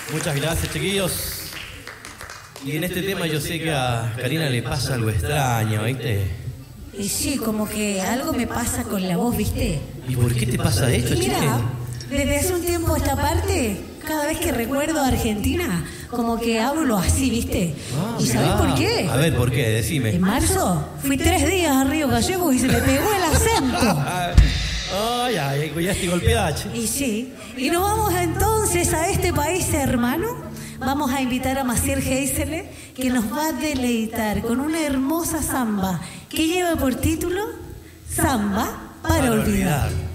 Muchas gracias, chiquillos. Y en este tema yo sé que a Karina le pasa algo extraño, ¿viste? Y sí, como que algo me pasa con la voz, ¿viste? ¿Y por qué te pasa esto, chique? Mira, desde hace un tiempo a esta parte, cada vez que recuerdo a Argentina, como que hablo así, ¿viste? ¿Y sabés por qué? A ver, ¿por qué? Decime. En marzo fui 3 días a Río Gallegos y se me pegó el acento. Ay, ya estoy golpeada, che. Y sí, y nos vamos entonces a este país hermano. Vamos a invitar a Maciel Heisele, que nos va a deleitar con una hermosa samba que lleva por título Samba para olvidar.